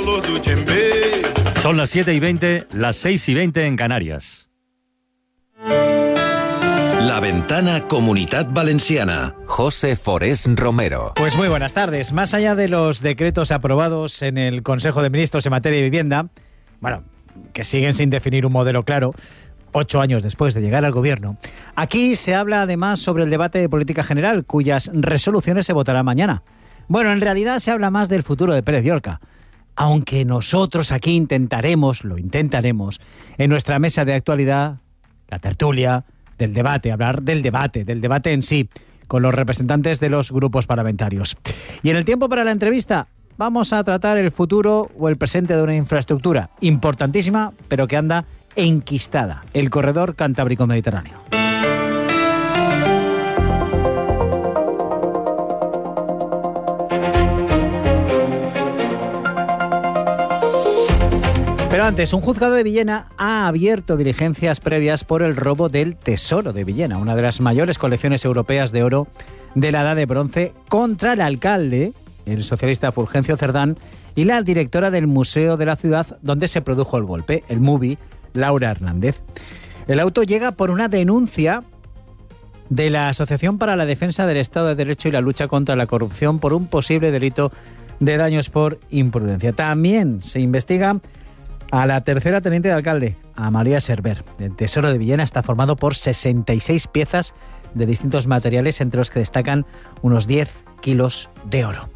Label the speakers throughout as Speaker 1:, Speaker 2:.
Speaker 1: Son las 7:20, las 6:20 en Canarias.
Speaker 2: La Ventana Comunitat Valenciana. José Forés Romero.
Speaker 3: Pues muy buenas tardes. Más allá de los decretos aprobados en el Consejo de Ministros en materia de vivienda, bueno, que siguen sin definir un modelo claro, 8 años después de llegar al gobierno, aquí se habla además sobre el debate de política general, cuyas resoluciones se votarán mañana. Bueno, en realidad se habla más del futuro de Pérez Llorca, aunque nosotros aquí lo intentaremos, en nuestra mesa de actualidad, la tertulia, del debate, hablar del debate en sí, con los representantes de los grupos parlamentarios. Y en el tiempo para la entrevista vamos a tratar el futuro o el presente de una infraestructura importantísima, pero que anda enquistada, el corredor Cantábrico-Mediterráneo. Pero antes, un juzgado de Villena ha abierto diligencias previas por el robo del Tesoro de Villena, una de las mayores colecciones europeas de oro de la Edad de Bronce, contra el alcalde, el socialista Fulgencio Cerdán, y la directora del Museo de la Ciudad donde se produjo el golpe, el MUBI, Laura Hernández. El auto llega por una denuncia de la Asociación para la Defensa del Estado de Derecho y la Lucha contra la Corrupción por un posible delito de daños por imprudencia. También se investiga a la tercera teniente de alcalde, a María Server. El Tesoro de Villena está formado por 66 piezas de distintos materiales, entre los que destacan unos 10 kilos de oro.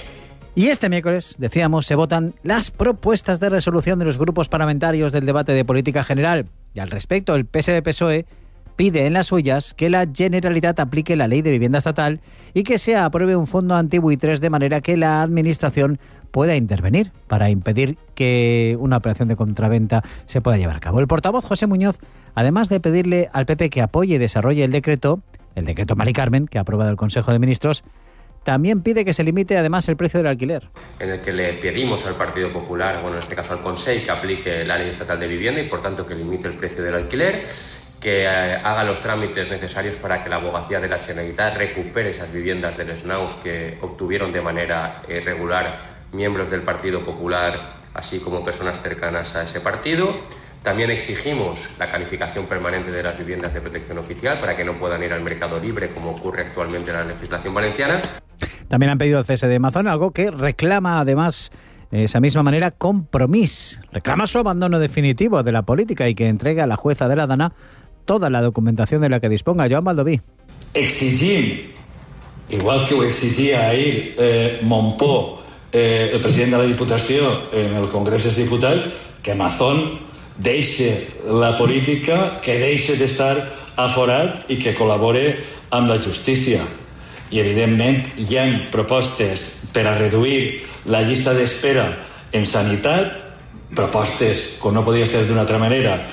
Speaker 3: Y este miércoles, decíamos, se votan las propuestas de resolución de los grupos parlamentarios del debate de política general. Y al respecto, el PSOE pide en las suyas que la Generalitat aplique la ley de vivienda estatal y que se apruebe un fondo antibuitres de manera que la Administración pueda intervenir para impedir que una operación de compraventa se pueda llevar a cabo. El portavoz José Muñoz, además de pedirle al PP que apoye y desarrolle el decreto Mari Carmen, que ha aprobado el Consejo de Ministros, también pide que se limite además el precio del alquiler.
Speaker 4: En el que le pedimos al Partido Popular, bueno, en este caso al Consejo, que aplique la ley estatal de vivienda y por tanto que limite el precio del alquiler, que haga los trámites necesarios para que la Abogacía de la Generalitat recupere esas viviendas del SNAUS que obtuvieron de manera irregular miembros del Partido Popular, así como personas cercanas a ese partido. También exigimos la calificación permanente de las viviendas de protección oficial para que no puedan ir al mercado libre, como ocurre actualmente en la legislación valenciana.
Speaker 3: También han pedido el cese de Mazón, algo que reclama además de esa misma manera Compromís. Reclama su abandono definitivo de la política y que entregue a la jueza de la Dana toda la documentación de la que disponga. Joan Baldoví.
Speaker 5: Exigim, igual que ho exigia ahir Montpó, el president de la Diputació en el Congrés dels Diputats, que Mazón deixe la política, que deixe d'estar aforat i que col·labore amb la justícia. I, evidentment, hi ha propostes per a reduir la llista d'espera en sanitat, propostes, com no podia ser d'una altra manera,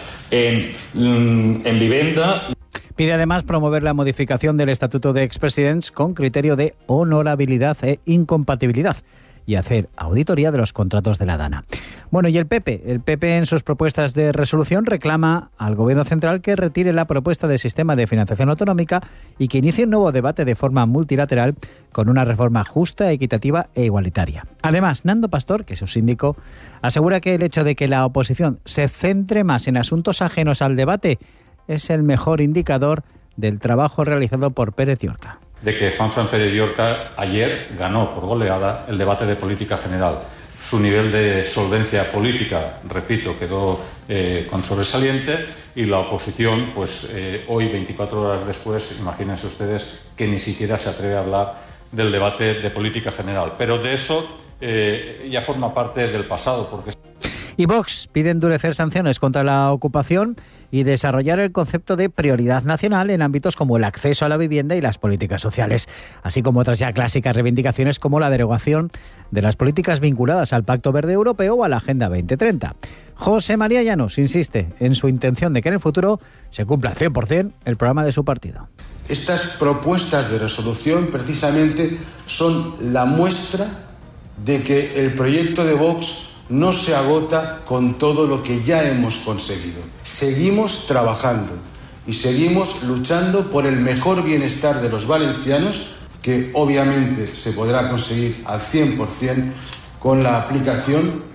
Speaker 5: en vivenda.
Speaker 3: Pide además promover la modificación del Estatuto de Expresidents con criterio de honorabilidad e incompatibilidad y hacer auditoría de los contratos de la Dana. Bueno, y el PP en sus propuestas de resolución reclama al Gobierno central que retire la propuesta de sistema de financiación autonómica y que inicie un nuevo debate de forma multilateral con una reforma justa, equitativa e igualitaria. Además, Nando Pastor, que es su síndico, asegura que el hecho de que la oposición se centre más en asuntos ajenos al debate es el mejor indicador del trabajo realizado por Pérez Llorca.
Speaker 6: De que Juanfran Pérez Llorca ayer ganó por goleada el debate de política general. Su nivel de solvencia política, repito, quedó con sobresaliente y la oposición, pues hoy, 24 horas después, imagínense ustedes que ni siquiera se atreve a hablar del debate de política general. Pero de eso ya forma parte del pasado, porque...
Speaker 3: Y Vox pide endurecer sanciones contra la ocupación y desarrollar el concepto de prioridad nacional en ámbitos como el acceso a la vivienda y las políticas sociales, así como otras ya clásicas reivindicaciones como la derogación de las políticas vinculadas al Pacto Verde Europeo o a la Agenda 2030. José María Llanos insiste en su intención de que en el futuro se cumpla al 100% el programa de su partido.
Speaker 7: Estas propuestas de resolución precisamente son la muestra de que el proyecto de Vox no se agota con todo lo que ya hemos conseguido. Seguimos trabajando y seguimos luchando por el mejor bienestar de los valencianos, que obviamente se podrá conseguir al 100% con la aplicación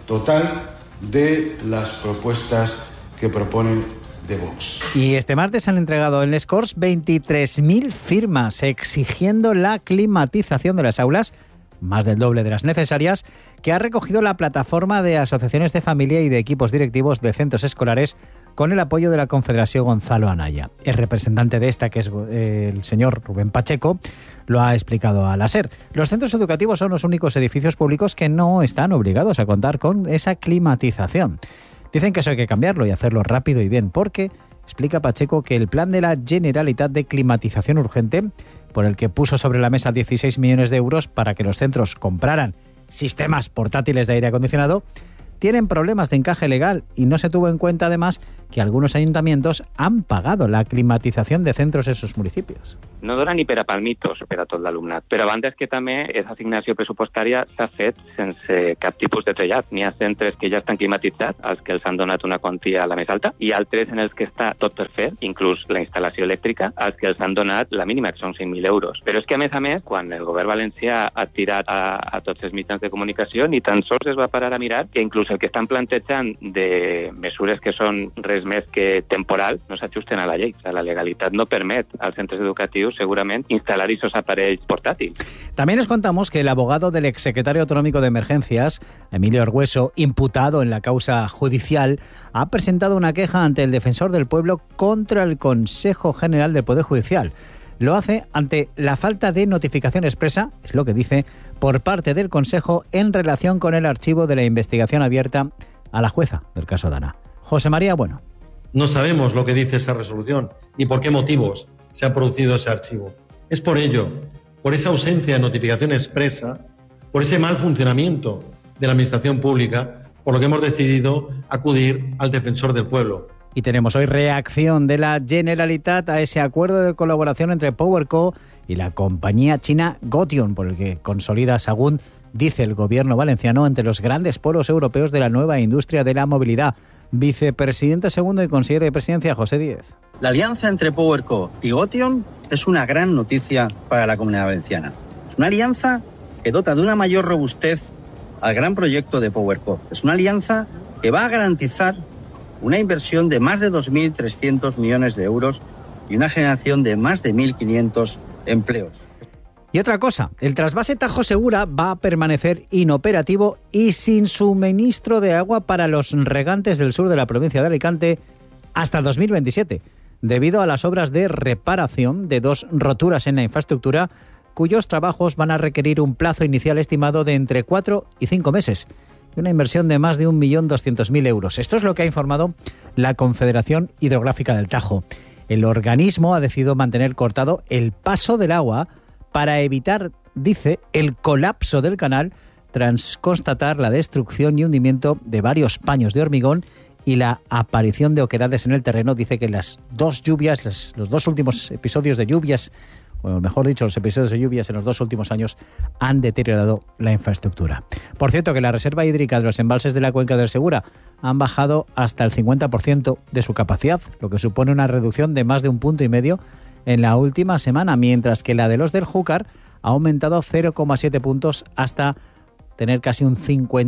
Speaker 7: total de las propuestas que propone de Vox.
Speaker 3: Y este martes han entregado en Les Corts 23.000 firmas exigiendo la climatización de las aulas, más del doble de las necesarias, que ha recogido la plataforma de asociaciones de familia y de equipos directivos de centros escolares con el apoyo de la Confederación Gonzalo Anaya. El representante de esta, que es el señor Rubén Pacheco, lo ha explicado a la SER. Los centros educativos son los únicos edificios públicos que no están obligados a contar con esa climatización. Dicen que eso hay que cambiarlo y hacerlo rápido y bien, porque explica Pacheco que el plan de la Generalitat de climatización urgente, por el que puso sobre la mesa 16 millones de euros para que los centros compraran sistemas portátiles de aire acondicionado, tienen problemas de encaje legal y no se tuvo en cuenta además que algunos ayuntamientos han pagado la climatización de centros en sus municipios.
Speaker 8: No dona ni per a palmitos per a tot l'alumnat, però a banda és que també aquesta assignació pressupostària s'ha fet sense cap tipus de trellat. N'hi ha centres que ja estan climatitzats, als que els han donat una quantia la més alta, i altres en els que està tot per fer, inclús la instal·lació elèctrica, als que els han donat la mínima, que són 5.000 euros. Però és que, a més, quan el govern valencià ha tirat a tots els mitjans de comunicació, ni tan sols es va parar a mirar que inclús el que estan plantejant de mesures que són res més que temporal no s'ajusten a la llei. O sea, la legalitat no permet als centres educatius segurament instal·lar esos aparells portàtils.
Speaker 3: También les contamos que el abogado del exsecretario autonómico de Emergencias, Emilio Argüeso, imputado en la causa judicial, ha presentado una queja ante el Defensor del Pueblo contra el Consejo General del Poder Judicial. Lo hace ante la falta de notificación expresa, es lo que dice, por parte del Consejo en relación con el archivo de la investigación abierta a la jueza del caso Dana. José María Bueno.
Speaker 9: No sabemos lo que dice esa resolución ni por qué motivos se ha producido ese archivo. Es por ello, por esa ausencia de notificación expresa, por ese mal funcionamiento de la Administración Pública, por lo que hemos decidido acudir al Defensor del Pueblo.
Speaker 3: Y tenemos hoy reacción de la Generalitat a ese acuerdo de colaboración entre PowerCo y la compañía china Gotion, por el que consolida, según dice el gobierno valenciano, entre los grandes polos europeos de la nueva industria de la movilidad. Vicepresidente segundo y consejero de Presidencia, José Díez.
Speaker 10: La alianza entre PowerCo y Gotion es una gran noticia para la Comunidad Valenciana. Es una alianza que dota de una mayor robustez al gran proyecto de PowerCo. Es una alianza que va a garantizar una inversión de más de 2.300 millones de euros y una generación de más de 1.500 empleos.
Speaker 3: Y otra cosa, el trasvase Tajo Segura va a permanecer inoperativo y sin suministro de agua para los regantes del sur de la provincia de Alicante hasta 2027, debido a las obras de reparación de 2 roturas en la infraestructura, cuyos trabajos van a requerir un plazo inicial estimado de entre 4 y 5 meses. Y una inversión de más de 1.200.000 euros. Esto es lo que ha informado la Confederación Hidrográfica del Tajo. El organismo ha decidido mantener cortado el paso del agua para evitar, dice, el colapso del canal tras constatar la destrucción y hundimiento de varios paños de hormigón y la aparición de oquedades en el terreno. Dice que las 2 lluvias, los 2 últimos episodios de lluvias, o mejor dicho, los episodios de lluvias en los 2 últimos años han deteriorado la infraestructura. Por cierto, que la reserva hídrica de los embalses de la cuenca del Segura han bajado hasta el 50% de su capacidad, lo que supone una reducción de más de 1,5 puntos en la última semana, mientras que la de los del Júcar ha aumentado 0,7 puntos hasta tener casi un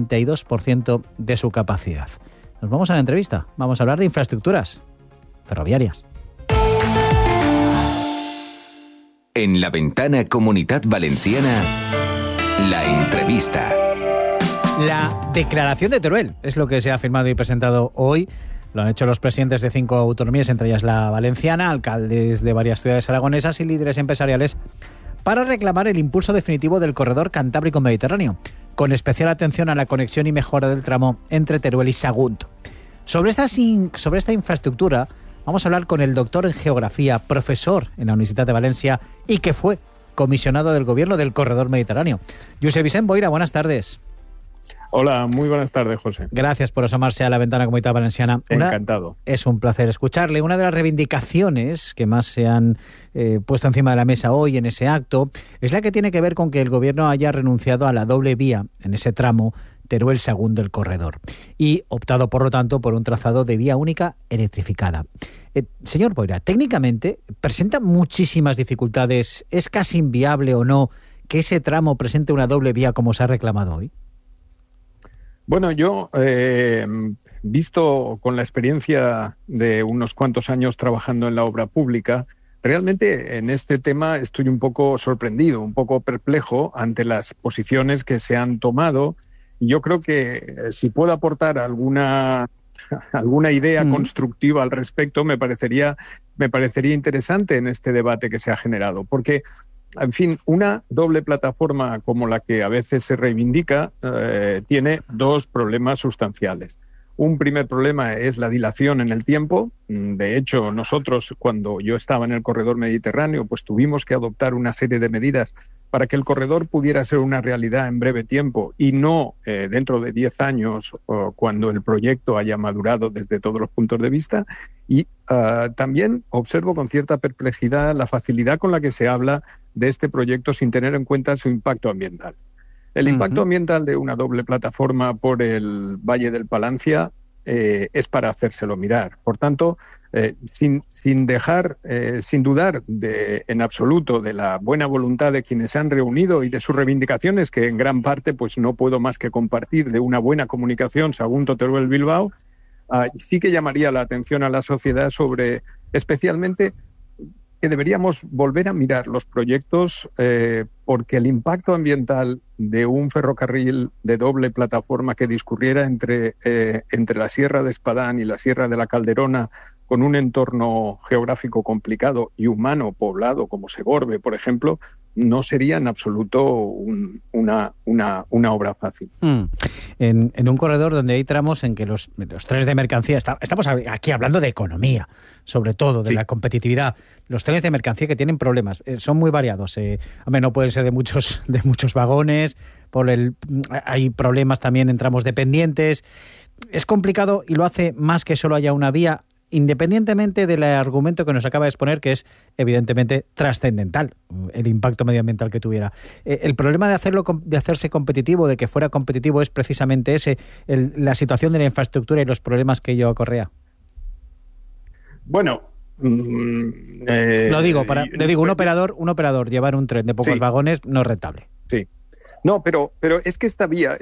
Speaker 3: 52% de su capacidad. Nos vamos a la entrevista. Vamos a hablar de infraestructuras ferroviarias.
Speaker 2: En la ventana Comunitat Valenciana, la entrevista.
Speaker 3: La declaración de Teruel es lo que se ha firmado y presentado hoy. Lo han hecho los presidentes de 5 autonomías, entre ellas la valenciana, alcaldes de varias ciudades aragonesas y líderes empresariales, para reclamar el impulso definitivo del corredor Cantábrico-Mediterráneo, con especial atención a la conexión y mejora del tramo entre Teruel y Sagunt. Sobre esta infraestructura vamos a hablar con el doctor en Geografía, profesor en la Universidad de Valencia y que fue comisionado del Gobierno del Corredor Mediterráneo. Josep Vicent Boira, buenas tardes.
Speaker 11: Hola, muy buenas tardes, José.
Speaker 3: Gracias por asomarse a la ventana Comunitat Valenciana.
Speaker 11: Encantado.
Speaker 3: Es un placer escucharle. Una de las reivindicaciones que más se han puesto encima de la mesa hoy en ese acto es la que tiene que ver con que el Gobierno haya renunciado a la doble vía en ese tramo Teruel-Sagunt del corredor y optado, por lo tanto, por un trazado de vía única electrificada. Señor Boira, técnicamente presenta muchísimas dificultades. ¿Es casi inviable o no que ese tramo presente una doble vía como se ha reclamado hoy?
Speaker 11: Bueno, yo, visto con la experiencia de unos cuantos años trabajando en la obra pública, realmente en este tema estoy un poco sorprendido, un poco perplejo ante las posiciones que se han tomado. Yo creo que si puedo aportar alguna idea constructiva al respecto, me parecería interesante en este debate que se ha generado, porque, en fin, una doble plataforma como la que a veces se reivindica tiene dos problemas sustanciales. Un primer problema es la dilación en el tiempo. De hecho, nosotros, cuando yo estaba en el corredor mediterráneo, pues tuvimos que adoptar una serie de medidas para que el corredor pudiera ser una realidad en breve tiempo y no dentro de 10 años cuando el proyecto haya madurado desde todos los puntos de vista. Y también observo con cierta perplejidad la facilidad con la que se habla de este proyecto sin tener en cuenta su impacto ambiental. El impacto ambiental de una doble plataforma por el Valle del Palancia es para hacérselo mirar. Por tanto, sin dudar en absoluto de la buena voluntad de quienes se han reunido y de sus reivindicaciones, que en gran parte pues no puedo más que compartir, de una buena comunicación Sagunto Teruel Bilbao, sí que llamaría la atención a la sociedad sobre, especialmente, que deberíamos volver a mirar los proyectos porque el impacto ambiental de un ferrocarril de doble plataforma que discurriera entre la Sierra de Espadán y la Sierra de la Calderona, con un entorno geográfico complicado y humano poblado como Segorbe, por ejemplo, no sería en absoluto una obra fácil.
Speaker 3: En un corredor donde hay tramos en que los trenes de mercancía, estamos aquí hablando de economía, sobre todo, de la competitividad. Los trenes de mercancía que tienen problemas, son muy variados. No pueden ser de muchos vagones, hay problemas también en tramos dependientes. Es complicado y lo hace más que solo haya una vía, independientemente del argumento que nos acaba de exponer, que es evidentemente trascendental, el impacto medioambiental que tuviera. El problema de hacerse competitivo, de que fuera competitivo, es precisamente ese, la situación de la infraestructura y los problemas que ello acarrea.
Speaker 11: Bueno,
Speaker 3: lo digo, un operador llevar un tren de pocos vagones no es rentable.
Speaker 11: Sí. No, pero es que esta vía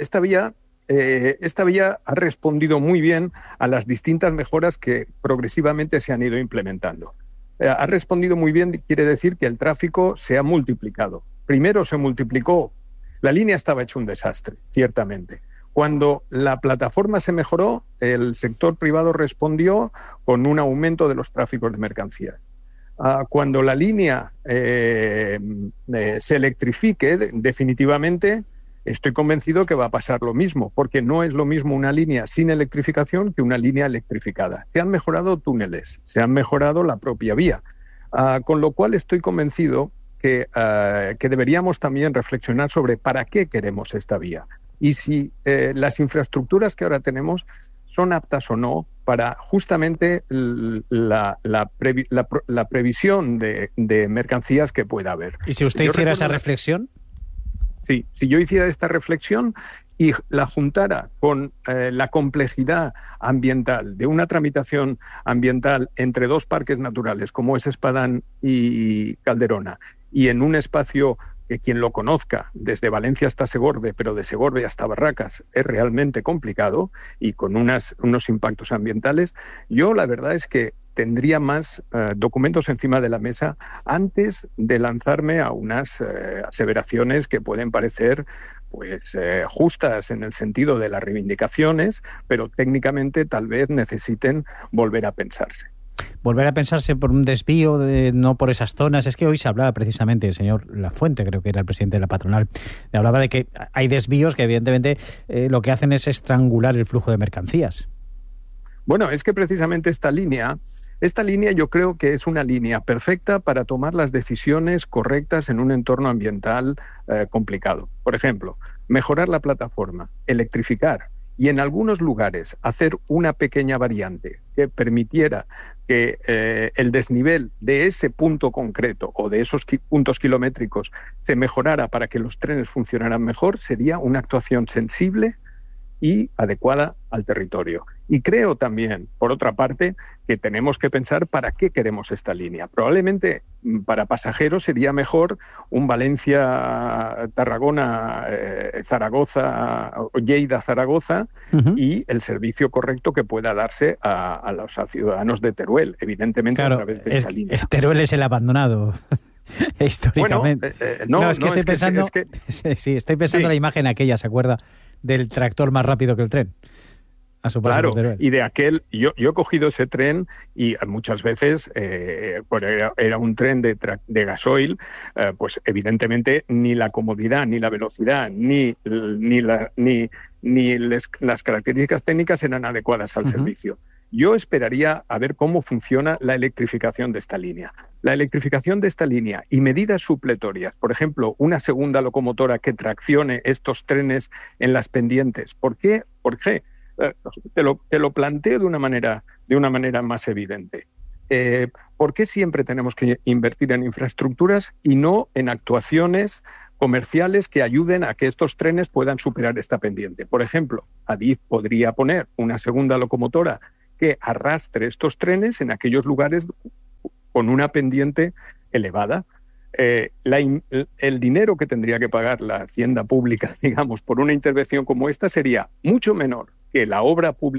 Speaker 11: ha respondido muy bien a las distintas mejoras que progresivamente se han ido implementando. Ha respondido muy bien, quiere decir que el tráfico se ha multiplicado. Primero se multiplicó, la línea estaba hecha un desastre, ciertamente. Cuando la plataforma se mejoró, el sector privado respondió con un aumento de los tráficos de mercancías. Cuando la línea se electrifique definitivamente, estoy convencido que va a pasar lo mismo, porque no es lo mismo una línea sin electrificación que una línea electrificada. Se han mejorado túneles, se han mejorado la propia vía, con lo cual estoy convencido que deberíamos también reflexionar sobre para qué queremos esta vía y si las infraestructuras que ahora tenemos son aptas o no para justamente la previsión de mercancías que pueda haber.
Speaker 3: ¿Y si usted hiciera esa reflexión?
Speaker 11: Sí, si yo hiciera esta reflexión y la juntara con la complejidad ambiental de una tramitación ambiental entre dos parques naturales como es Espadán y Calderona, y en un espacio que quien lo conozca, desde Valencia hasta Segorbe, pero de Segorbe hasta Barracas, es realmente complicado y con unos impactos ambientales, yo la verdad es que tendría más documentos encima de la mesa antes de lanzarme a unas aseveraciones que pueden parecer justas en el sentido de las reivindicaciones, pero técnicamente tal vez necesiten volver a pensarse.
Speaker 3: Volver a pensarse por un desvío, no por esas zonas. Es que hoy se hablaba precisamente, el señor Lafuente, creo que era el presidente de la patronal, hablaba de que hay desvíos que evidentemente lo que hacen es estrangular el flujo de mercancías.
Speaker 11: Bueno, es que precisamente esta línea yo creo que es una línea perfecta para tomar las decisiones correctas en un entorno ambiental complicado. Por ejemplo, mejorar la plataforma, electrificar y en algunos lugares hacer una pequeña variante que permitiera que el desnivel de ese punto concreto o de esos puntos kilométricos se mejorara para que los trenes funcionaran mejor, sería una actuación sensible y adecuada al territorio. Y creo también, por otra parte, que tenemos que pensar para qué queremos esta línea. Probablemente para pasajeros sería mejor un Valencia-Tarragona, Zaragoza o Lleida-Zaragoza y el servicio correcto que pueda darse a los ciudadanos de Teruel, evidentemente, claro, a través de esta línea.
Speaker 3: Teruel es el abandonado. Históricamente.
Speaker 11: Bueno,
Speaker 3: estoy pensando en la imagen aquella, ¿se acuerda? Del tractor más rápido que el tren.
Speaker 11: Claro, y de aquel, yo he cogido ese tren y muchas veces era un tren de gasoil, pues evidentemente ni la comodidad, ni la velocidad, ni las características técnicas eran adecuadas al servicio. Yo esperaría a ver cómo funciona la electrificación de esta línea. La electrificación de esta línea y medidas supletorias, por ejemplo, una segunda locomotora que traccione estos trenes en las pendientes. ¿Por qué? Te lo planteo de una manera más evidente. ¿Por qué siempre tenemos que invertir en infraestructuras y no en actuaciones comerciales que ayuden a que estos trenes puedan superar esta pendiente? Por ejemplo, Adif podría poner una segunda locomotora que arrastre estos trenes en aquellos lugares con una pendiente elevada. El dinero que tendría que pagar la hacienda pública, digamos, por una intervención como esta sería mucho menor que la obra pública